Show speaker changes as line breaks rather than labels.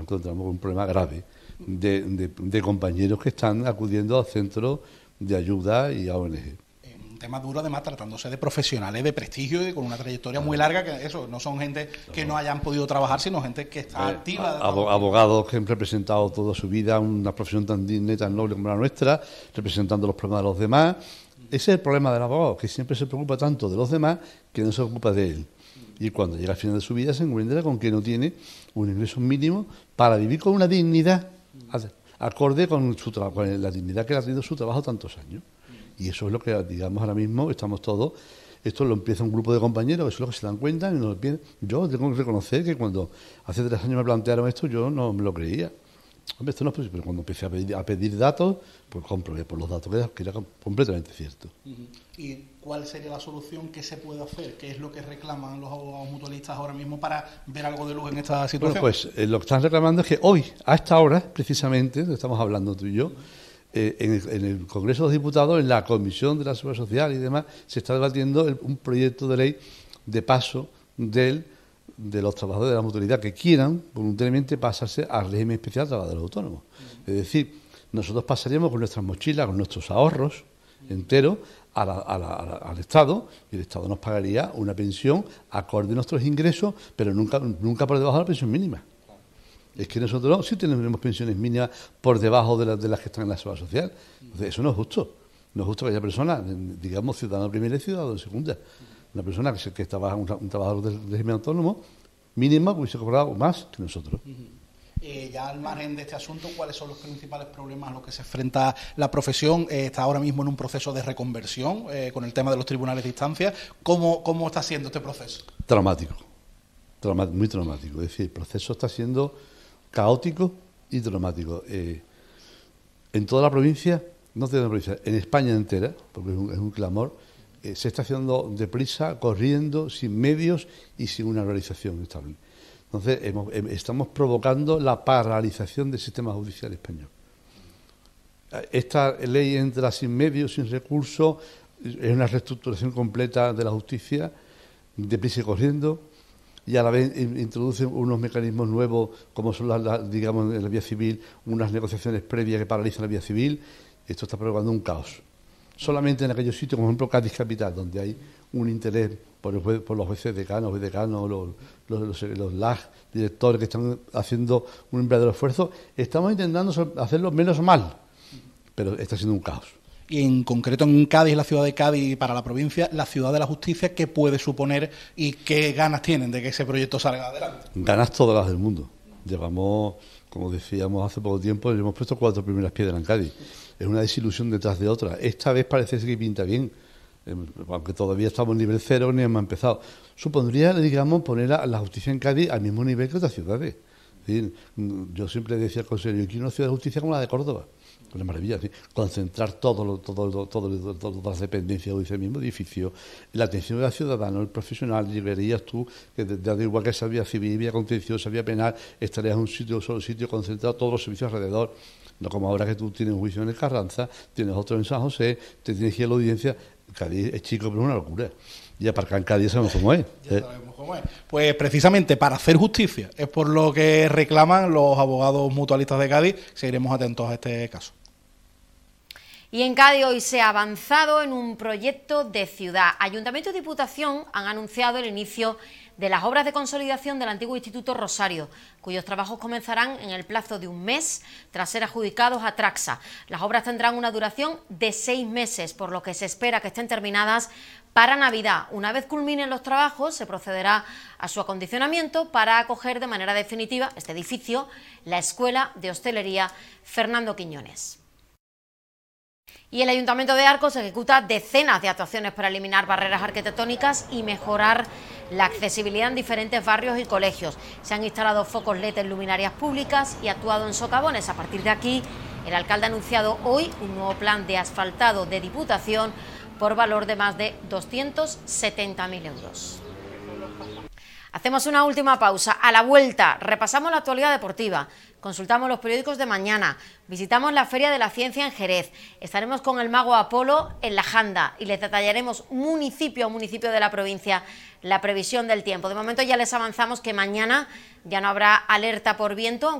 encontramos con un problema grave de compañeros que están acudiendo al centro de ayuda y a ONG.
Un tema duro, además, tratándose de profesionales de prestigio y con una trayectoria muy larga, que eso, no son gente que no hayan podido trabajar, sino gente que está activa.
Abogados que han representado toda su vida una profesión tan digna y tan noble como la nuestra, representando los problemas de los demás. Ese es el problema del abogado, que siempre se preocupa tanto de los demás que no se ocupa de él. Y cuando llega al final de su vida se encuentra con que no tiene un ingreso mínimo para vivir con una dignidad acorde con la dignidad que ha tenido su trabajo tantos años. Y eso es lo que, digamos, ahora mismo estamos todos. Esto lo empieza un grupo de compañeros, eso es lo que se dan cuenta y nos lo piden. Yo tengo que reconocer que cuando hace 3 años me plantearon esto, yo no me lo creía. Hombre, esto no es posible, pero cuando empecé a pedir datos, pues comprobé por los datos que era completamente cierto.
¿Y cuál sería la solución que se puede hacer? ¿Qué es lo que reclaman los abogados mutualistas ahora mismo para ver algo de luz en esta situación?
Bueno, pues lo que están reclamando es que hoy, a esta hora, precisamente, estamos hablando tú y yo, en el Congreso de los Diputados, en la Comisión de la Seguridad Social y demás, se está debatiendo un proyecto de ley de paso de los trabajadores de la mutualidad que quieran voluntariamente pasarse al régimen especial de trabajadores autónomos. Es decir, nosotros pasaríamos con nuestras mochilas, con nuestros ahorros enteros al Estado, y el Estado nos pagaría una pensión acorde a nuestros ingresos, pero nunca por debajo de la pensión mínima. Es que nosotros sí tenemos pensiones mínimas por debajo de las que están en la seguridad social. Entonces, eso no es justo. No es justo que haya personas, digamos, ciudadano de primera y ciudadano de segunda. Una persona que trabaja, un trabajador del régimen autónomo, mínima, hubiese cobrado más que nosotros.
Ya al margen de este asunto, ¿cuáles son los principales problemas a los que se enfrenta la profesión? Está ahora mismo en un proceso de reconversión con el tema de los tribunales de instancia. ¿Cómo está siendo este proceso?
Traumático, muy traumático. Es decir, el proceso está siendo caótico y traumático. En toda la provincia, no toda la provincia, en España entera, porque es un clamor, se está haciendo deprisa, corriendo, sin medios y sin una organización estable. Entonces, estamos provocando la paralización del sistema judicial español. Esta ley entra sin medios, sin recursos, es una reestructuración completa de la justicia, deprisa y corriendo, y a la vez introduce unos mecanismos nuevos, como son, digamos, en la vía civil, unas negociaciones previas que paralizan la vía civil. Esto está provocando un caos. Solamente en aquellos sitios, como por ejemplo Cádiz Capital, donde hay un interés por los jueces decanos, los LAG, directores que están haciendo un verdadero esfuerzo, estamos intentando hacerlo menos mal, pero está siendo un caos.
Y en concreto en Cádiz, la ciudad de Cádiz, para la provincia, la ciudad de la justicia, ¿qué puede suponer y qué ganas tienen de que ese proyecto salga adelante?
Ganas todas las del mundo. Llevamos, como decíamos hace poco tiempo, le hemos puesto 4 primeras piedras en Cádiz. Es una desilusión detrás de otra. Esta vez parece que pinta bien, aunque todavía estamos en nivel 0 ni hemos empezado. Supondría, digamos, poner a la justicia en Cádiz al mismo nivel que otras ciudades. Es decir, yo siempre decía al consejo, yo quiero una ciudad de justicia como la de Córdoba. Una maravilla, ¿sí? Concentrar todas las dependencias del mismo edificio, la atención del ciudadano, el profesional, llegarías tú, que da igual que sea vía civil, vía contenciosa, vía penal, estarías en un solo sitio, concentrado todos los servicios alrededor. No como ahora que tú tienes un juicio en el Carranza, tienes otro en San José, te tienes que ir a la audiencia. Cádiz es chico, pero es una locura. Y aparcar en Cádiz sabemos cómo es.
Ya sabemos cómo es. Pues precisamente para hacer justicia es por lo que reclaman los abogados mutualistas de Cádiz. Seguiremos atentos a este caso.
Y en Cádiz hoy se ha avanzado en un proyecto de ciudad. Ayuntamiento y Diputación han anunciado el inicio de las obras de consolidación del antiguo Instituto Rosario, cuyos trabajos comenzarán en el plazo de un mes tras ser adjudicados a Traxa. Las obras tendrán una duración de 6 meses, por lo que se espera que estén terminadas para Navidad. Una vez culminen los trabajos, se procederá a su acondicionamiento para acoger de manera definitiva este edificio, la Escuela de Hostelería Fernando Quiñones. Y el Ayuntamiento de Arcos ejecuta decenas de actuaciones para eliminar barreras arquitectónicas y mejorar la accesibilidad en diferentes barrios y colegios. Se han instalado focos LED en luminarias públicas y actuado en socavones. A partir de aquí, el alcalde ha anunciado hoy un nuevo plan de asfaltado de Diputación por valor de más de 270.000 euros. Hacemos una última pausa. A la vuelta repasamos la actualidad deportiva, consultamos los periódicos de mañana, visitamos la Feria de la Ciencia en Jerez, estaremos con el mago Apolo en La Janda y les detallaremos municipio a municipio de la provincia la previsión del tiempo. De momento ya les avanzamos que mañana ya no habrá alerta por viento,